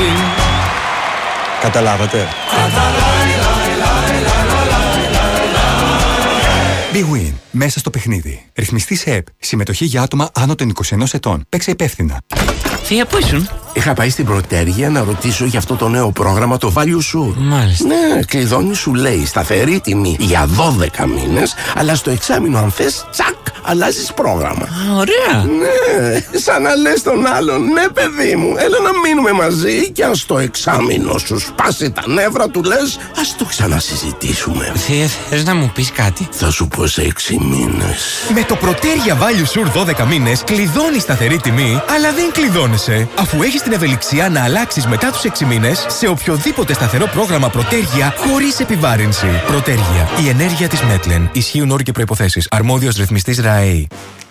Καταλάβατε? Big Win. Μέσα στο παιχνίδι. Ρυθμιστή σε ΕΠ. Συμμετοχή για άτομα άνω των 21 ετών. Παίξε υπεύθυνα. Θεία, πού ήσουν? Είχα πάει στην Πρωτέργεια να ρωτήσω για αυτό το νέο πρόγραμμα, το Value Sure. Μάλιστα. Ναι, κλειδώνει, σου λέει σταθερή τιμή για 12 μήνες, αλλά στο εξάμηνο αν θες, τσακ, αλλάζεις πρόγραμμα. Ωραία. Ναι, σαν να λες τον άλλον, ναι παιδί μου, έλα να μείνουμε μαζί και αν στο εξάμηνο σου σπάσει τα νεύρα του λες, ας το ξανασυζητήσουμε. Θεία, θες να μου πεις κάτι? Θα σου πω σε 6 μήνες. Με το Πρωτέργεια Value Sure 12 μήνες κλειδώνεις σταθερή τιμή, αλλά δεν κλειδώνεσαι, αφού έχεις την ευελιξία να αλλάξεις μετά τους 6 μήνες σε οποιοδήποτε σταθερό πρόγραμμα Πρωτέργεια χωρίς επιβάρυνση. Πρωτέργεια. Η ενέργεια της Μέτλεν. Ισχύουν όροι και προϋποθέσεις. Αρμόδιος ρυθμιστής ΡΑΕΗ.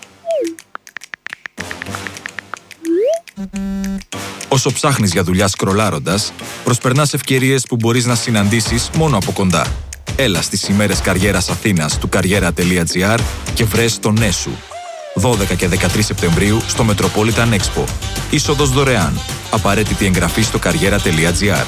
Όσο ψάχνεις για δουλειά σκρολάροντας, προσπερνάς ευκαιρίες που μπορείς να συναντήσεις μόνο από κοντά. Έλα στις ημέρες καριέρας Αθήνας του karriera.gr και βρες το ναι σου. 12 και 13 Σεπτεμβρίου στο Metropolitan Expo. Είσοδος δωρεάν. Απαραίτητη εγγραφή στο karriera.gr.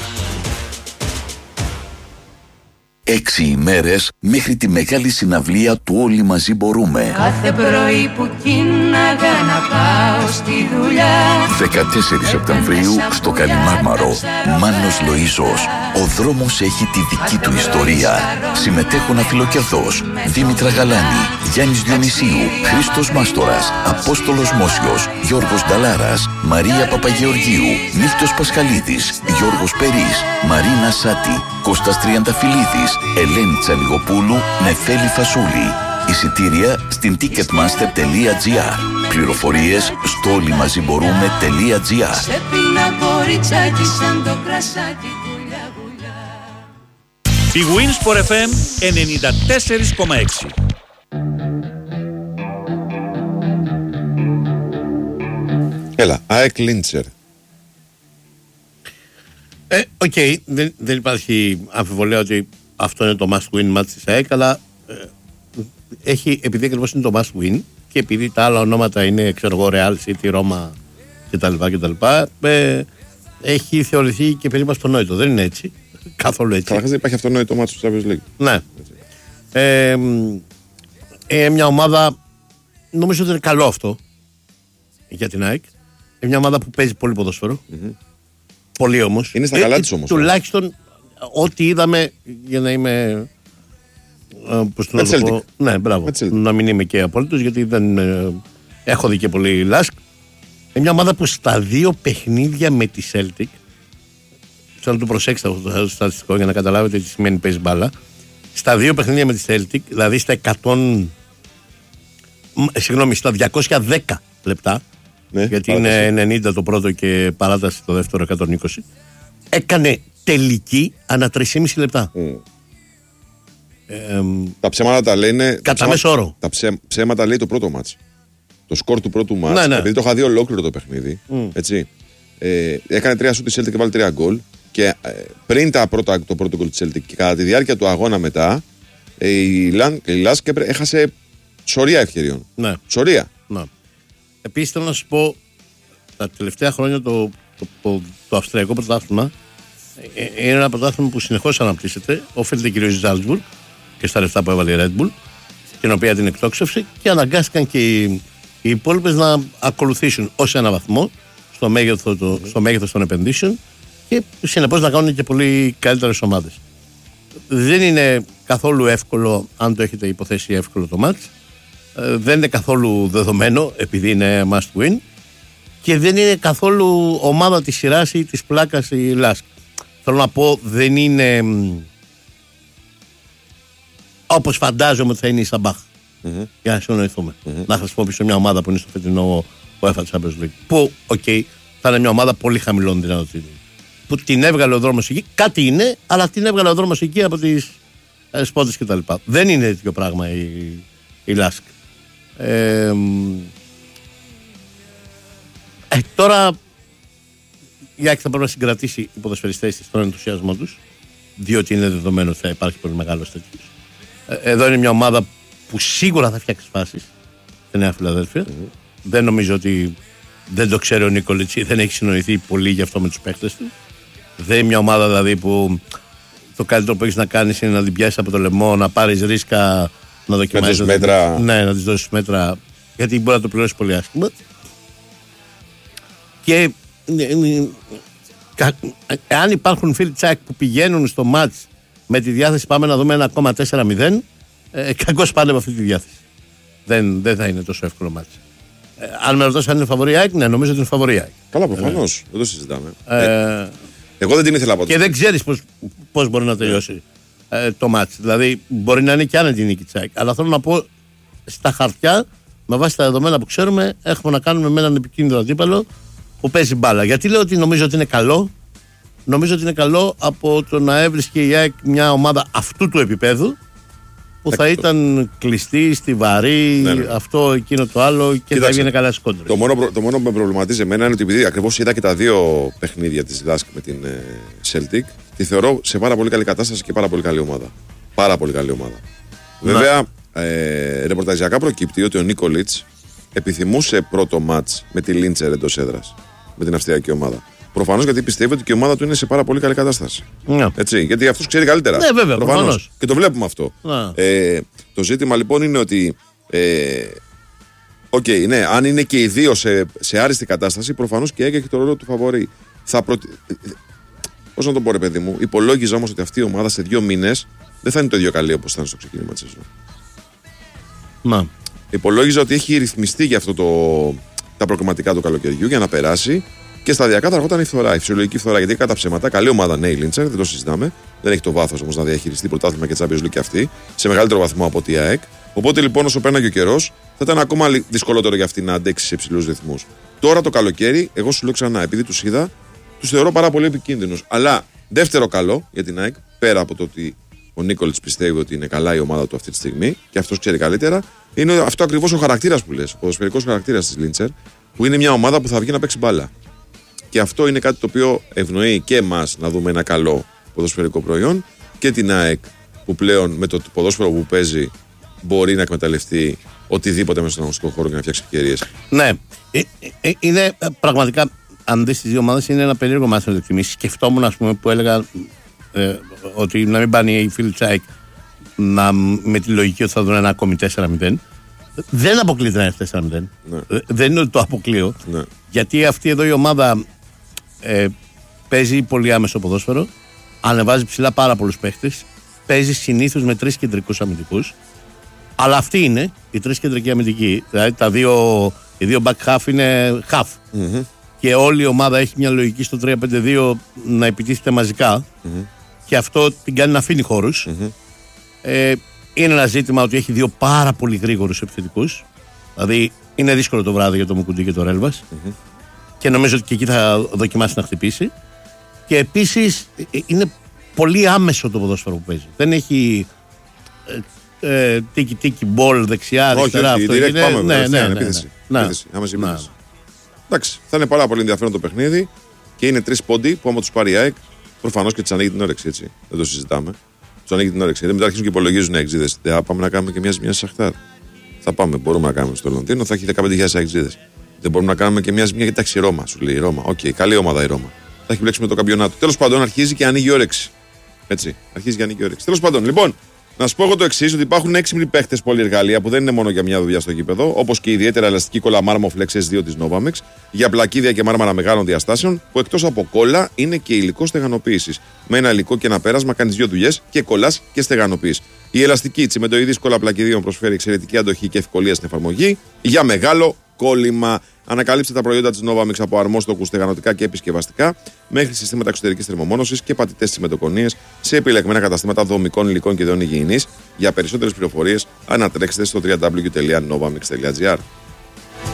6 ημέρες μέχρι τη μεγάλη συναυλία του Όλοι Μαζί Μπορούμε. Κάθε πρωί που κίναγα να πάω στη δουλειά. 14 Σεπτεμβρίου στο Καλιμάρμαρο. Μάνος Λοΐζος. Ο δρόμος έχει τη δική του ιστορία. Συμμετέχουν Αφιλοκερδός, Δήμητρα Γαλάνη, Γιάννης Διονυσίου, Χρήστος Μάστορας, Απόστολος Μόσιος, Γιώργος Νταλάρας, Μαρία Παπαγεωργίου, Νύχτος Πασχαλίδης, Γιώργος Περής, Μαρίνα Σάτη, Κώστας Τριανταφυλλίδης, Ελένη Τσαλιγοπούλου, Νεφέλη Φασούλη. Εισιτήρια στην ticketmaster.gr. Πληροφορίες στο όλοιμαζιμπορούμε.gr. Σε πίνα κοριτσάκι σαν το κρασάκι. Η Winsport FM 94,6. Έλα, ΑΕΚ Λίντσερ. Οκ, δεν υπάρχει αμφιβολία ότι αυτό είναι το must win match της ΑΕΚ, αλλά επειδή ακριβώς είναι το must win και επειδή τα άλλα ονόματα είναι, ξέρω εγώ, Real City, Ρώμα κτλ. Έχει θεωρηθεί και περίπου αυτονόητο. Δεν είναι έτσι. Καθόλου έτσι. Καταρχάς δεν υπάρχει αυτονόητο μάτσο του Champions League. Ναι. Μια ομάδα, νομίζω ότι είναι καλό αυτό για την ΑΕΚ. Μια ομάδα που παίζει πολύ ποδόσφαιρο. Πολύ όμως. Είναι στα καλά της όμως. Τουλάχιστον ό,τι είδαμε, για να είμαι. Πώς το να το πω. Ναι, μπράβο. Να μην είμαι και απόλυτος, γιατί δεν έχω δει και πολύ Λάσκ. Μια ομάδα που στα 2 παιχνίδια με τη Celtic. Θέλω να το προσέξετε αυτό το στατιστικό για να καταλάβετε τι σημαίνει παίζει μπάλα. Στα 2 παιχνίδια με τη Celtic, δηλαδή στα 210 λεπτά, ναι, γιατί είναι 90 το πρώτο και παράταση το δεύτερο 120, έκανε τελική ανά 3,5 λεπτά. Τα ψέματα τα λένε. Κατά μέσο όρο. Τα ψέματα λέει το πρώτο μάτς. Το σκορ του πρώτου μάτς. Ναι, ναι. Επειδή το είχα δει ολόκληρο το παιχνίδι. Έτσι. Έκανε 3 σούτ τη Celtic και βάλει 3 γκολ. Και πριν το πρώτο γκολ τη Celtic και κατά τη διάρκεια του αγώνα μετά, η Λάσκ έχασε σωρία ευκαιριών. Ναι. Σωρία. Ναι. Επίσης θέλω να σου πω, τα τελευταία χρόνια το αυστριακό πρωτάθλημα είναι ένα πρωτάθλημα που συνεχώς αναπτύσσεται. Οφείλεται κυρίως στη Salzburg και στα λεφτά που έβαλε η Red Bull, την οποία την εκτόξευσε, και αναγκάστηκαν και οι υπόλοιπες να ακολουθήσουν ως ένα βαθμό στο μέγεθος των επενδύσεων και συνεπώς να κάνουν και πολύ καλύτερες ομάδες. Δεν είναι καθόλου εύκολο, αν το έχετε υποθέσει εύκολο το match. Δεν είναι καθόλου δεδομένο, επειδή είναι must win, και δεν είναι καθόλου ομάδα της σειράς ή της πλάκας η Λάσκ. Θέλω να πω, δεν είναι όπως φαντάζομαι ότι θα είναι η Σαμπάχ. Για να συνοηθούμε. Να χρησιμοποιήσω μια ομάδα που είναι στο φετινό UEFA Champions League. Που, θα είναι μια ομάδα πολύ χαμηλών δυνατοτήτων. Που την έβγαλε ο δρόμος εκεί. Κάτι είναι, αλλά την έβγαλε ο δρόμος εκεί από τις σπότες κτλ. Δεν είναι τέτοιο πράγμα η Λάσκ. Τώρα η ΑΕΚ θα πρέπει να συγκρατήσει οι ποδοσφαιριστές της στον ενθουσιασμό τους, διότι είναι δεδομένο ότι θα υπάρχει πολύ μεγάλος τέτοιος. Εδώ είναι μια ομάδα που σίγουρα θα φτιάξει φάσεις στη Νέα Φιλαδέλφια. Δεν νομίζω ότι δεν το ξέρει ο Νίκολιτς, δεν έχει συνοηθεί πολύ γι' αυτό με τους παίκτες του. Δεν είναι μια ομάδα δηλαδή που το καλύτερο που έχεις να κάνεις είναι να την πιάσεις από το λαιμό, να πάρεις ρίσκα, να δοκιμάσεις. μέτρα. Ναι, να τις δώσεις μέτρα, γιατί μπορεί να το πληρώσεις πολύ άσχημα. Και αν υπάρχουν φίλοι Τσάκ που πηγαίνουν στο μάτς με τη διάθεση πάμε να δούμε 1,4-0, κακώς πάνε με αυτή τη διάθεση. Δεν θα είναι τόσο εύκολο μάτς. Αν με ρωτάς αν είναι φαβορί ΑΕΚ, ναι, νομίζω ότι είναι φαβορί ΑΕΚ. Καλά, προφανώς. Δεν το συζητάμε. Εγώ δεν την ήθελα από και δεν ξέρεις πώς μπορεί να τελειώσει το μάτς. Δηλαδή, μπορεί να είναι και άνετη η νίκη της ΑΕΚ. Αλλά θέλω να πω, στα χαρτιά, με βάση τα δεδομένα που ξέρουμε, έχουμε να κάνουμε με έναν επικίνδυνο αντίπαλο που παίζει μπάλα. Γιατί λέω ότι νομίζω ότι είναι καλό. Νομίζω ότι είναι καλό από το να έβρισκε η ΑΕΚ μια ομάδα αυτού του επίπεδου που θα ήταν κλειστή, στιβαρή, αυτό, εκείνο το άλλο και θα έβγαινε καλά στις κόντρες. Το μόνο που με προβληματίζει εμένα είναι ότι επειδή ακριβώς είδα και τα δύο παιχνίδια της Λάσκ με την Celtic, τη θεωρώ σε πάρα πολύ καλή κατάσταση και πάρα πολύ καλή ομάδα. Πάρα πολύ καλή ομάδα. Βέβαια, ρεπορταζιακά προκύπτει ότι ο Νίκολιτς επιθυμούσε πρώτο μάτς με τη Λίντσερ εντός έδρας, με την αυστριακή ομάδα. Προφανώς γιατί πιστεύει ότι και η ομάδα του είναι σε πάρα πολύ καλή κατάσταση. Ναι. Έτσι, γιατί αυτός ξέρει καλύτερα. Ναι, βέβαια, προφανώς. Και το βλέπουμε αυτό. Το ζήτημα λοιπόν είναι ότι. Ναι, αν είναι και οι δύο σε άριστη κατάσταση, προφανώς και έχει το ρόλο του φαβορί. Πώς να το πω, ρε παιδί μου, υπολόγιζα όμως ότι αυτή η ομάδα σε 2 μήνες δεν θα είναι το ίδιο καλή όπως ήταν στο ξεκίνημα της σεζόν. Να. Υπολόγιζα ότι έχει ρυθμιστεί για αυτό τα προκριματικά του καλοκαιριού για να περάσει. Και σταδιακά θα έρχονταν η φθορά, η φυσιολογική φθορά. Γιατί κατά ψέματα, καλή ομάδα ναι, η Λίντσερ, δεν το συζητάμε. Δεν έχει το βάθος όμως να διαχειριστεί πρωτάθλημα και Champions League και αυτή, σε μεγαλύτερο βαθμό από τη ΑΕΚ. Οπότε λοιπόν, όσο πέρναγε ο καιρός, θα ήταν ακόμα δυσκολότερο για αυτή να αντέξει σε υψηλούς ρυθμούς. Τώρα το καλοκαίρι, εγώ σου λέω ξανά, επειδή τους είδα, τους θεωρώ πάρα πολύ επικίνδυνους. Αλλά δεύτερο καλό για την ΑΕΚ, πέρα από το ότι ο Νίκολιτς πιστεύει ότι είναι καλά η ομάδα του αυτή τη στιγμή και αυτός ξέρει καλύτερα, είναι αυτό ακριβώς ο χαρακτήρας που λες, ο ποδοσφαιρικός χαρακτήρας της Λίντσερ, που είναι μια ομάδα που θα βγει να παίξει μπάλα. Και αυτό είναι κάτι το οποίο ευνοεί και εμάς να δούμε ένα καλό ποδοσφαιρικό προϊόν και την ΑΕΚ που πλέον με το ποδόσφαιρο που παίζει μπορεί να εκμεταλλευτεί οτιδήποτε μέσα στον αγωνιστικό χώρο για να φτιάξει ευκαιρίες. Ναι, είναι πραγματικά, αν δεις τις δύο ομάδες, είναι ένα περίεργο μάθημα να το εκτιμήσεις. Σκεφτόμουν, ας πούμε, που έλεγα ότι να μην πάνε οι φίλοι της ΑΕΚ με τη λογική ότι θα δουν ένα ακόμη 4-0. Δεν αποκλείεται να είναι 4-0. Ναι. Δεν είναι ότι το αποκλείω. Ναι. Γιατί αυτή εδώ η ομάδα παίζει πολύ άμεσο ποδόσφαιρο, ανεβάζει ψηλά πάρα πολλούς παίχτες, παίζει συνήθως με 3 κεντρικούς αμυντικούς, αλλά αυτοί είναι οι 3 κεντρικοί αμυντικοί. Δηλαδή οι δύο back half είναι half. Mm-hmm. Και όλη η ομάδα έχει μια λογική στο 3-5-2 να επιτίθεται μαζικά, και αυτό την κάνει να αφήνει χώρους. Είναι ένα ζήτημα ότι έχει 2 πάρα πολύ γρήγορους επιθετικούς. Δηλαδή είναι δύσκολο το βράδυ για το Μουκουντή και το Ρέλβας. Και νομίζω ότι και εκεί θα δοκιμάσει να χτυπήσει. Και επίσης είναι πολύ άμεσο το ποδόσφαιρο που παίζει. Δεν έχει τίκι μπολ δεξιά, αριστερά. Όχι, direct πάμε. Επίθεση. Εντάξει, θα είναι πάρα πολύ ενδιαφέρον το παιχνίδι και είναι 3 πόντι που άμα τους πάρει η ΑΕΚ προφανώς και τις ανοίγει την όρεξη, έτσι. Δεν το συζητάμε. Τους ανοίγει την όρεξη. Μετά αρχίζουν και υπολογίζουν εξήδες. Θα πάμε να κάνουμε και μια Σαχτάρ. Θα πάμε, μπορούμε να κάνουμε στο Λονδίνο, θα έχει 15.000 εξήδες. Δεν μπορούμε να κάνουμε και μια κοιτάξει η Ρώμα, σου λέει η Ρώμα. Οκ, καλή ομάδα η Ρώμα. Θα έχει μπλέξει με το καμπιονάτο. Τέλος πάντων, αρχίζει και ανοίγει η όρεξη. Έτσι, αρχίζει και ανοίγει η όρεξη. Τέλος πάντων, λοιπόν, να σου πω εγώ το εξής: ότι υπάρχουν έξυπνοι παίχτες πολυεργαλεία που δεν είναι μόνο για μια δουλειά στο γήπεδο, όπως και η ιδιαίτερα ελαστική κόλλα Marmo Flex S2 της Novamix, για πλακίδια και μάρμαρα μεγάλων διαστάσεων, που εκτός από κόλλα είναι και υλικό στεγανοποίησης. Με ένα υλικό και ένα πέρασμα κάνεις 2 δουλειές, και κολλάς και στεγανοποιείς. Η ελαστική τσιμεντοειδής κόλλα πλακιδίων προσφέρει εξαιρετική αντοχή και ευκολία στην εφαρμογή για μεγάλο κόλλημα. Ανακαλύψτε τα προϊόντα της Novamix από αρμόστοκους, στεγανωτικά και επισκευαστικά, μέχρι συστήματα εξωτερικής θερμομόνωσης και πατητές τσιμεντοκονίες σε επιλεγμένα καταστήματα δομικών υλικών και ειδών υγιεινής. Για περισσότερες πληροφορίες, ανατρέξτε στο www.novamix.gr.